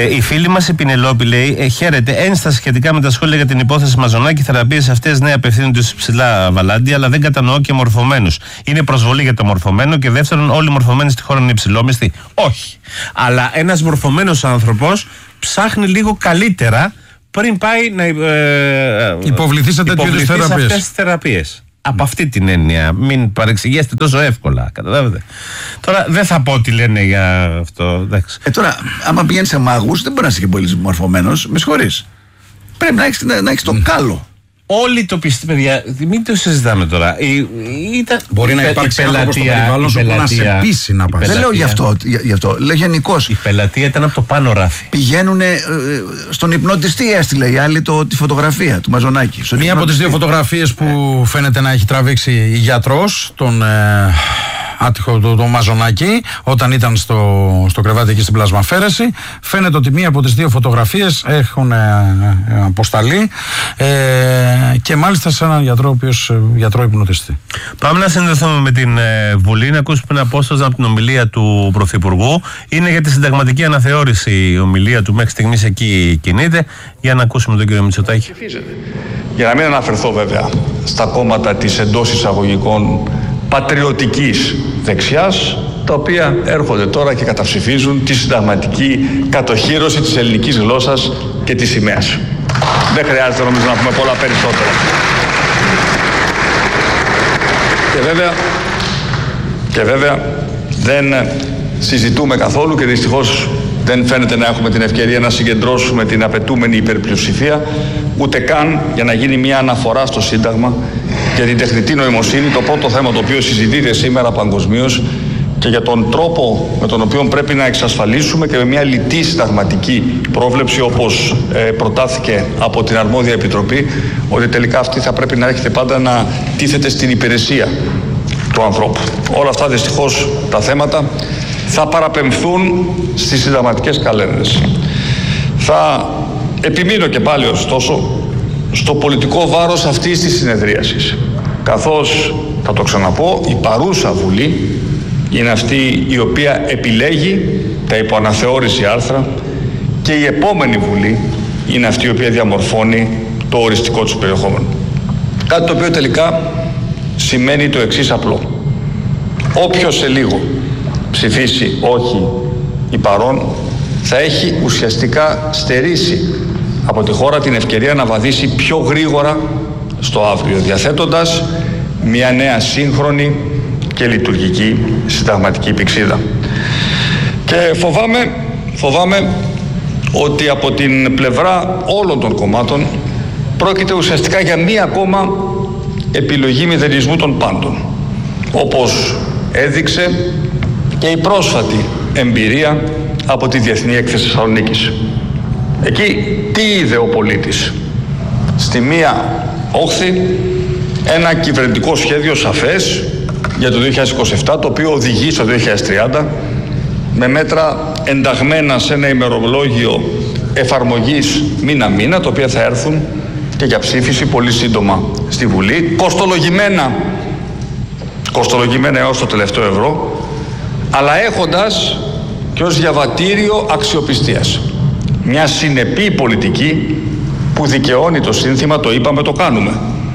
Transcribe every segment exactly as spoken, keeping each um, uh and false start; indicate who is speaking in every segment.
Speaker 1: Ε, η φίλη μας η Πινελόπη λέει: ε, χαίρετε, ένσταση σχετικά με τα σχόλια για την υπόθεση Μαζονάκη. Οι θεραπείες αυτές ναι απευθύνονται σε ψηλά βαλάντια, αλλά δεν κατανοώ και μορφωμένους. Είναι προσβολή για το μορφωμένο και δεύτερον, όλοι οι μορφωμένοι στη χώρα είναι υψηλόμισθοι. Όχι. Αλλά ένας μορφωμένος άνθρωπος ψάχνει λίγο καλύτερα πριν πάει να ε,
Speaker 2: υποβληθεί σε τέτοιες
Speaker 1: θεραπείες. Από αυτή την έννοια, μην παρεξηγήσετε τόσο εύκολα. Καταλάβετε. Τώρα δεν θα πω τι λένε για αυτό.
Speaker 3: Ε, τώρα, άμα πηγαίνει σε μάγους, δεν μπορεί να είσαι και πολύ μορφωμένος. Με συγχωρείς. Πρέπει να έχεις, να, να έχεις το κάλο.
Speaker 1: Όλοι το πιστεύουν, παιδιά, μην το συζητάμε τώρα. Η, ήταν,
Speaker 2: μπορεί να υπάρξει άνθρωπος στο περιβάλλον σου που να σε πείσει να πάει.
Speaker 3: Δεν λέω γι' αυτό, γι' αυτό. Λέω γενικώς.
Speaker 1: Η πελατεία ήταν από το πάνω ράφι.
Speaker 3: Πηγαίνουν ε, στον υπνοτιστή, έστειλε η άλλη το, τη φωτογραφία του Μαζονάκη.
Speaker 2: Μία από τις δύο φωτογραφίες που ε. φαίνεται να έχει τραβήξει η γιατρός, τον ε, άτυχο το, το Μαζονάκη, όταν ήταν στο, στο κρεβάτι εκεί στην πλασμαφέρεση. Φαίνεται ότι μία από τις δύο φωτογραφίες έχουν ε, ε, αποσταλεί ε, και μάλιστα σε έναν γιατρό, ο οποίος γιατρό υπνοτιστή.
Speaker 1: Πάμε να συνδεθούμε με την ε, Βουλή, να ακούσουμε ένα απόσπασμα από την ομιλία του Πρωθυπουργού. Είναι για τη συνταγματική αναθεώρηση η ομιλία του, μέχρι στιγμής εκεί κινείται. Για να ακούσουμε τον κύριο Μητσοτάκη.
Speaker 4: Για να μην αναφερθώ βέβαια στα κόμματα της εντός εισαγωγικών πατριωτικής δεξιάς, τα οποία έρχονται τώρα και καταψηφίζουν τη συνταγματική κατοχύρωση της ελληνικής γλώσσας και της σημαίας. Δεν χρειάζεται νομίζω να πούμε πολλά περισσότερα. Και βέβαια, και βέβαια δεν συζητούμε καθόλου και δυστυχώς δεν φαίνεται να έχουμε την ευκαιρία να συγκεντρώσουμε την απαιτούμενη υπερπλειοψηφία, ούτε καν για να γίνει μια αναφορά στο Σύνταγμα για την τεχνητή νοημοσύνη, το πρώτο θέμα το οποίο συζητείται σήμερα παγκοσμίως, και για τον τρόπο με τον οποίο πρέπει να εξασφαλίσουμε και με μια λιτή συνταγματική πρόβλεψη, όπως ε, προτάθηκε από την αρμόδια επιτροπή, ότι τελικά αυτή θα πρέπει να έρχεται πάντα να τίθεται στην υπηρεσία του ανθρώπου. Όλα αυτά δυστυχώς τα θέματα θα παραπεμφθούν στις συνταγματικές καλένδες. Θα επιμείνω και πάλι ωστόσο στο πολιτικό βάρος αυτής της συνεδρίασης, καθώς, θα το ξαναπώ, η παρούσα Βουλή είναι αυτή η οποία επιλέγει τα υποαναθεώρηση άρθρα και η επόμενη Βουλή είναι αυτή η οποία διαμορφώνει το οριστικό του περιεχόμενο. Κάτι το οποίο τελικά σημαίνει το εξής απλό. Όποιος σε λίγο ψηφίσει όχι ή παρόν, θα έχει ουσιαστικά στερήσει από τη χώρα την ευκαιρία να βαδίσει πιο γρήγορα στο αύριο, διαθέτοντας μια νέα σύγχρονη και λειτουργική συνταγματική πυξίδα. Και φοβάμαι, φοβάμαι ότι από την πλευρά όλων των κομμάτων πρόκειται ουσιαστικά για μία ακόμα επιλογή μηδενισμού των πάντων, όπως έδειξε και η πρόσφατη εμπειρία από τη Διεθνή Έκθεση Θεσσαλονίκης. Εκεί τι είδε ο πολίτης? Στη μία όχθη ένα κυβερνητικό σχέδιο σαφές για το δύο χιλιάδες είκοσι επτά, το οποίο οδηγεί στο δύο χιλιάδες τριάντα με μέτρα ενταγμένα σε ένα ημερολόγιο εφαρμογής μήνα-μήνα, τα οποία θα έρθουν και για ψήφιση πολύ σύντομα στη Βουλή, κοστολογημένα, κοστολογημένα έως το τελευταίο ευρώ, αλλά έχοντας και ως διαβατήριο αξιοπιστίας μια συνεπή πολιτική που δικαιώνει το σύνθημα «Το είπαμε, το κάνουμε».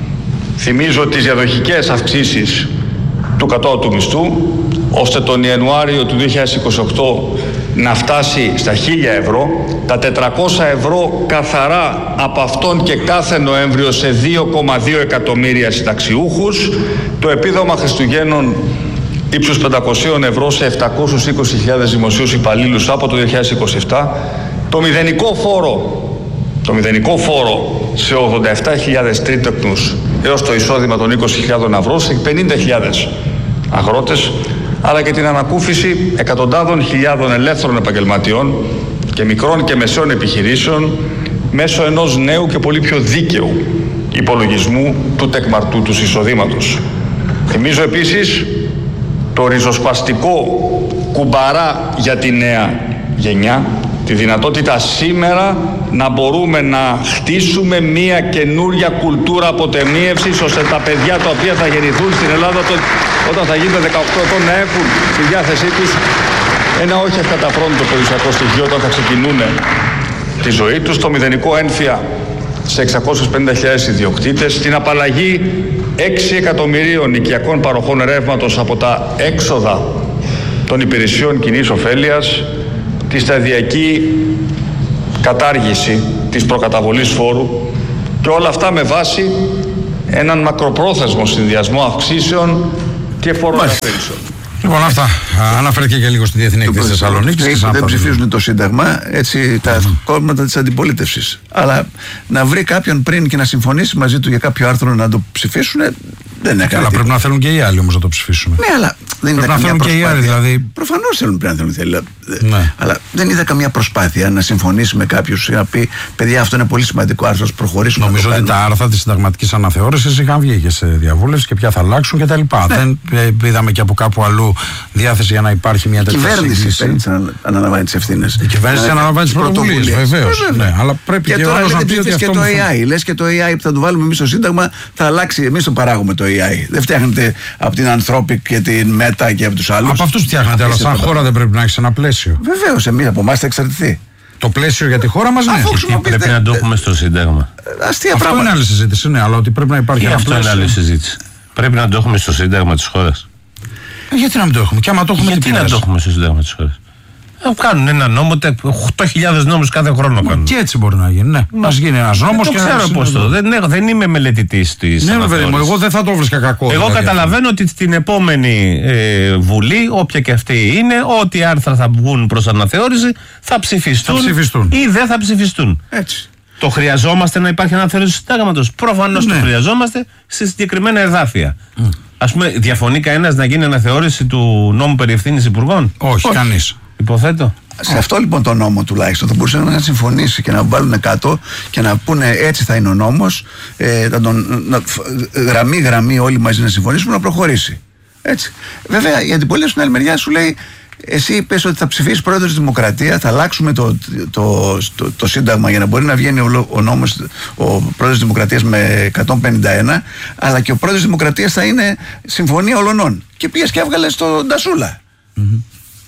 Speaker 4: Θυμίζω τις διαδοχικές αυξήσεις του κατώτατου μισθού, ώστε τον Ιανουάριο του δύο χιλιάδες είκοσι οκτώ να φτάσει στα χίλια ευρώ, τα τετρακόσια ευρώ καθαρά από αυτόν και κάθε Νοέμβριο σε δύο κόμμα δύο εκατομμύρια συνταξιούχους, το επίδομα Χριστουγέννων ύψους πεντακόσια ευρώ σε επτακόσιες είκοσι χιλιάδες δημοσίους υπαλλήλους από το δύο χιλιάδες είκοσι επτά, το μηδενικό φόρο, το μηδενικό φόρο σε ογδόντα επτά χιλιάδες τρίτεκνους έως το εισόδημα των είκοσι χιλιάδων ευρώ σε πενήντα χιλιάδες αγρότες, αλλά και την ανακούφιση εκατοντάδων χιλιάδων ελεύθερων επαγγελματιών και μικρών και μεσαίων επιχειρήσεων μέσω ενός νέου και πολύ πιο δίκαιου υπολογισμού του τεκμαρτού τους εισοδήματος. Θυμίζω επίσης το ριζοσπαστικό κουμπαρά για τη νέα γενιά, τη δυνατότητα σήμερα να μπορούμε να χτίσουμε μια καινούρια κουλτούρα αποτεμίευσης, ώστε τα παιδιά τα οποία θα γεννηθούν στην Ελλάδα όταν θα γίνουν δεκαοκτώ ετών να έχουν στη διάθεσή τους ένα όχι ευκαταφρόνητο περιουσιακό στοιχείο όταν θα ξεκινούν τη ζωή τους, το μηδενικό ένφια σε εξακόσιες πενήντα χιλιάδες ιδιοκτήτες, την απαλλαγή έξι εκατομμυρίων οικιακών παροχών ρεύματος από τα έξοδα των υπηρεσιών κοινής ωφέλειας, τη σταδιακή κατάργηση της προκαταβολής φόρου και όλα αυτά με βάση έναν μακροπρόθεσμο συνδυασμό αυξήσεων και φοροαναφερήσεων.
Speaker 2: Λοιπόν, αυτά. Αναφέρθηκε και λίγο στη Διεθνή Έκθεση Θεσσαλονίκη.
Speaker 3: Δεν ψηφίζουν το Σύνταγμα, έτσι τα mm. κόμματα της αντιπολίτευσης. Αλλά να βρει κάποιον πριν και να συμφωνήσει μαζί του για κάποιο άρθρο να το ψηφίσουν, δεν έκανε.
Speaker 2: Αλλά πρέπει να θέλουν και οι άλλοι όμως να το ψηφίσουν.
Speaker 3: Ναι, αλλά δεν
Speaker 2: πρέπει
Speaker 3: είδα
Speaker 2: να θέλουν και οι άλλοι. Δηλαδή...
Speaker 3: Προφανώς θέλουν πρέπει να θέλουν. Θέλει.
Speaker 2: Ναι.
Speaker 3: Αλλά δεν είδα καμία προσπάθεια να συμφωνήσει με κάποιους να πει: παιδιά, αυτό είναι πολύ σημαντικό άρθρο, ας προχωρήσουμε.
Speaker 2: Νομίζω ότι τα άρθρα της συνταγματικής αναθεώρησης είχαν βγει και σε διαβούλευση και πια θα αλλάξουν κτλ. Ναι. Δεν ε, είδαμε και από κάπου αλλού διάθεση για να υπάρχει μια τέτοια
Speaker 3: σύγκληση. Η κυβέρνηση αναλαμβάνει τις ευθύνες.
Speaker 2: Η κυβέρνηση αναλαμβάνει τις πρωτοβουλίες, βεβαίως. Ναι, αλλά πρέπει και, και τώρα να πει ότι
Speaker 3: και το έι άι. Λες και το έι άι που θα το βάλουμε εμείς στο Σύνταγμα θα αλλάξει. Εμείς το παράγουμε το έι άι. Δεν φτιάχνετε από την Anthropic και την Meta και από τους άλλους.
Speaker 2: Από αυτούς φτιάχνετε, αλλά σαν χώρα δεν πρέπει να έχεις ένα πλαίσιο.
Speaker 3: Βεβαίως, εμείς από εμάς θα εξαρτηθεί.
Speaker 2: Το πλαίσιο για τη χώρα μας, ναι.
Speaker 1: Πρέπει να το έχουμε στο Σύνταγμα.
Speaker 3: Αστεία
Speaker 2: αυτό
Speaker 3: πράγματα.
Speaker 2: Είναι άλλη συζήτηση, ναι, αλλά ότι πρέπει να υπάρχει
Speaker 1: και
Speaker 2: ένα
Speaker 1: αυτό
Speaker 2: πλαίσιο.
Speaker 1: Είναι άλλη συζήτηση. Πρέπει να το έχουμε στο Σύνταγμα της χώρας.
Speaker 2: Ε, γιατί να μην το έχουμε, και άμα το έχουμε,
Speaker 1: γιατί να το έχουμε στο Σύνταγμα της χώρας. Κάνουν ένα νόμο, οκτώ χιλιάδες νόμους κάθε χρόνο κάνουν.
Speaker 2: Και έτσι μπορεί να γίνει, ναι. Να γίνει ένας νόμος και να.
Speaker 1: Δεν ξέρω πώς το. Δεν, δεν είμαι μελετητής της.
Speaker 2: Ναι, βέβαια, εγώ δεν θα το βρίσκα κακό.
Speaker 1: Εγώ δηλαδή, καταλαβαίνω ότι στην επόμενη ε, Βουλή, όποια και αυτή είναι, ό,τι άρθρα θα βγουν προς αναθεώρηση θα ψηφιστούν,
Speaker 2: θα ψηφιστούν.
Speaker 1: Ή δεν θα ψηφιστούν.
Speaker 3: Έτσι.
Speaker 1: Το χρειαζόμαστε να υπάρχει αναθεώρηση του Συντάγματος. Προφανώς ναι. Το χρειαζόμαστε σε συγκεκριμένα εδάφια. Mm. Ας πούμε, διαφωνεί κανένας να γίνει αναθεώρηση του νόμου περί ευθύνης υπουργών?
Speaker 2: Όχι, Όχι. κανείς.
Speaker 1: Υποθέτω.
Speaker 3: Σε αυτό λοιπόν το νόμο τουλάχιστον θα μπορούσε να συμφωνήσει και να βάλουν κάτω και να πούνε έτσι θα είναι ο νόμος, ε, θα τον, να, γραμμή γραμμή όλοι μαζί να συμφωνήσουμε να προχωρήσει. Έτσι. Βέβαια η αντιπολίτευση στην άλλη μεριά σου λέει: εσύ είπες ότι θα ψηφίσει πρόεδρος της Δημοκρατία, θα αλλάξουμε το, το, το, το Σύνταγμα για να μπορεί να βγαίνει ο, ο νόμος, ο πρόεδρος της Δημοκρατίας με εκατόν πενήντα ένα, αλλά και ο πρόεδρος της Δημοκρατίας θα είναι συμφωνία ολονών. Και πήγες και έβγαλε στο Ντασούλα.
Speaker 1: Mm-hmm.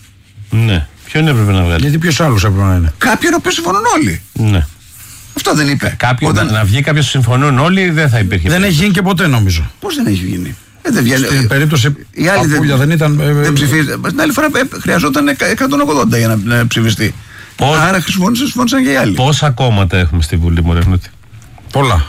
Speaker 1: Ναι. Ποιον έπρεπε να βγάλει?
Speaker 2: Γιατί ποιος άλλος έπρεπε να είναι?
Speaker 3: Κάποιον ο οποίος συμφωνούν όλοι.
Speaker 1: Ναι.
Speaker 3: Αυτό δεν είπε.
Speaker 1: Κάποιον, Όταν... Να βγει κάποιος συμφωνούν όλοι δεν θα υπήρχε.
Speaker 2: Δεν έχει γίνει και ποτέ νομίζω.
Speaker 3: Πώς δεν έχει γίνει? Ε, δεν βγαίνει.
Speaker 2: Στην περίπτωση
Speaker 3: η άλλη
Speaker 2: Παπούλια δεν, δεν ήταν. Ε,
Speaker 3: δεν ψηφίζει. Την άλλη φορά χρειαζόταν εκατόν ογδόντα για να, να ψηφιστεί. Πώς... Άρα συμφώνησαν και οι άλλοι.
Speaker 1: Πόσα κόμματα έχουμε στη Βουλή, Μωρέχνωτη?
Speaker 2: Πολλά.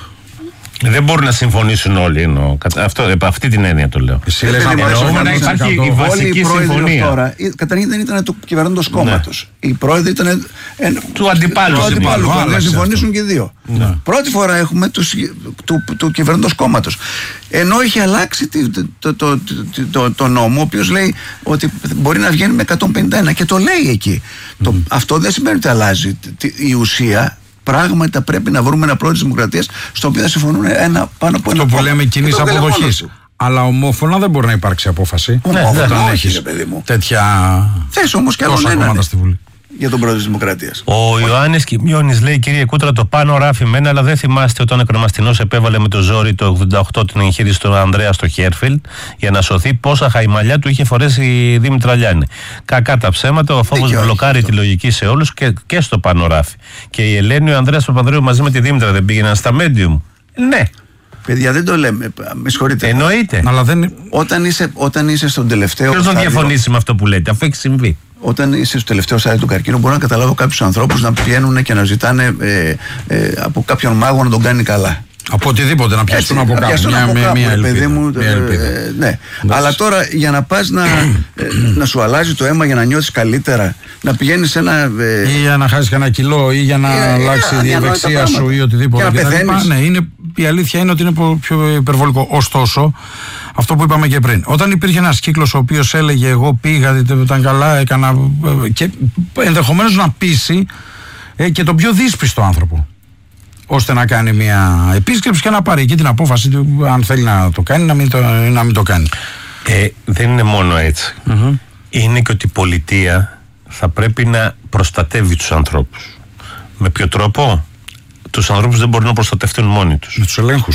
Speaker 1: Δεν μπορούν να συμφωνήσουν όλοι. Εννοώ. Αυτό, επ' αυτή την έννοια το λέω.
Speaker 3: Εννοούμε
Speaker 1: να υπάρχει η βασική συμφωνία.
Speaker 3: Τώρα, καταρχήν δεν ήταν του κυβερνώντος κόμματος. Ναι. Οι πρόεδροι ήταν. Ε,
Speaker 1: του αντιπάλου.
Speaker 3: Του αντιπάλου. Να συμφωνήσουν και οι δύο.
Speaker 1: Ναι.
Speaker 3: Πρώτη φορά έχουμε τους, του, του, του κυβερνώντος κόμματος. Ενώ είχε αλλάξει το, το, το, το, το, το νόμο, ο οποίος λέει ότι μπορεί να βγαίνει με εκατόν πενήντα ένα και το λέει εκεί. Mm. Το, αυτό δεν σημαίνει ότι αλλάζει η ουσία. Πράγματι πρέπει να βρούμε ένα πρόεδρο της Δημοκρατίας στο οποίο θα συμφωνούν ένα πάνω από ένα.
Speaker 2: Το που λέμε κοινής αποδοχής. Αλλά ομόφωνα δεν μπορεί να υπάρξει απόφαση.
Speaker 3: Ναι,
Speaker 2: όταν
Speaker 3: ναι,
Speaker 2: έχεις τέτοια.
Speaker 3: Θες όμως κι άλλον έναν στη Βουλή. Για τον πρόεδρο της Δημοκρατίας.
Speaker 1: Ο Ιωάννης Κιμιώνης λέει: κύριε Κούτρα, το πάνω ράφει μένα, αλλά δεν θυμάστε όταν ο Εκνομαστινός επέβαλε με το ζόρι το ογδόντα οκτώ την εγχείρηση του Ανδρέα στο Χέρφιλντ για να σωθεί, πόσα χαϊμαλιά του είχε φορέσει η Δήμητρα Λιάννη. Κακά τα ψέματα, ο φόβος μπλοκάρει αυτό. Τη λογική σε όλους και, και στο πάνω ράφι. Και η Ελένη, ο Ανδρέας Παπανδρέου μαζί με τη Δήμητρα δεν πήγαιναν στα Medium? Ναι.
Speaker 3: Παιδιά, δεν το λέμε. Με συγχωρείτε.
Speaker 1: Εννοείται.
Speaker 2: Αλλά δεν...
Speaker 3: όταν, είσαι, όταν είσαι στον τελευταίο.
Speaker 1: Ποιος να διαφωνήσει με αυτό που λέτε, αφού έχει συμβεί?
Speaker 3: Όταν είσαι στο τελευταίο στάδιο του καρκίνου, μπορώ να καταλάβω κάποιους ανθρώπους να πηγαίνουν και να ζητάνε ε, ε, από κάποιον μάγο να τον κάνει καλά.
Speaker 2: Από οτιδήποτε, να πιαστούν από κάπου. Μια,
Speaker 3: από
Speaker 2: μια,
Speaker 3: κάπου,
Speaker 2: μια ελπίδα.
Speaker 3: Μου,
Speaker 2: μια ελπίδα.
Speaker 3: Ε, ναι. Αλλά τώρα για να πας να, ε, να σου αλλάζει το αίμα για να νιώσεις καλύτερα, να πηγαίνεις σε ένα. Ε,
Speaker 2: ή για να χάσεις κανένα κιλό, ή για να ε, αλλάξει η διαβεξία σου ή οτιδήποτε.
Speaker 3: Και να πεθαίνεις.
Speaker 2: Ναι, είναι, η αλήθεια είναι ότι είναι πιο υπερβολικό. Ωστόσο, αυτό που είπαμε και πριν, όταν υπήρχε ένας κύκλος ο οποίος έλεγε εγώ πήγα, ήταν καλά, έκανα. Και ενδεχομένως να πείσει ε, και τον πιο δύσπιστο άνθρωπο, ώστε να κάνει μια επίσκεψη και να πάρει εκεί την απόφαση του, αν θέλει να το κάνει, να μην το, να μην το κάνει.
Speaker 1: Ε, δεν είναι μόνο έτσι. Mm-hmm. Είναι και ότι η πολιτεία θα πρέπει να προστατεύει τους ανθρώπους. Με ποιο τρόπο? Τους ανθρώπους δεν μπορούν να προστατευτούν μόνοι τους.
Speaker 2: Με τους ελέγχους.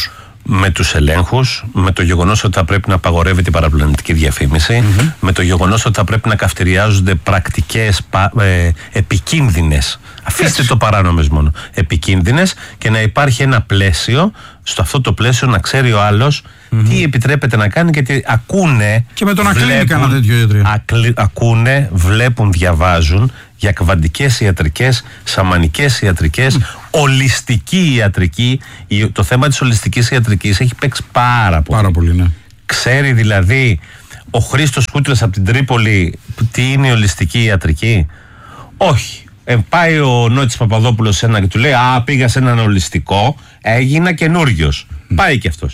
Speaker 1: με τους ελέγχους, με το γεγονός ότι θα πρέπει να απαγορεύεται η παραπλανητική διαφήμιση, mm-hmm. με το γεγονός ότι θα πρέπει να καυτηριάζονται πρακτικές ε, επικίνδυνες, αφήστε το παράνομες μόνο, επικίνδυνες, και να υπάρχει ένα πλαίσιο, στο αυτό το πλαίσιο να ξέρει ο άλλος mm-hmm. τι επιτρέπεται να κάνει, γιατί ακούνε
Speaker 2: και με το να κλείνει κανένα τέτοιο ιατρείο.
Speaker 1: Ακούνε, βλέπουν, διαβάζουν για κβαντικές ιατρικές, σαμανικές ιατρικές, mm. ολιστική ιατρική. Το θέμα της ολιστικής ιατρικής έχει παίξει πάρα πολύ.
Speaker 2: Πάρα πολύ, ναι.
Speaker 1: Ξέρει δηλαδή ο Χρήστος Κούτρας από την Τρίπολη τι είναι η ολιστική ιατρική? Όχι. Ε, πάει ο Νότης Παπαδόπουλος σε ένα και του λέει «Α, πήγα σε έναν ολιστικό, έγινα καινούριος». Mm. Πάει και αυτός.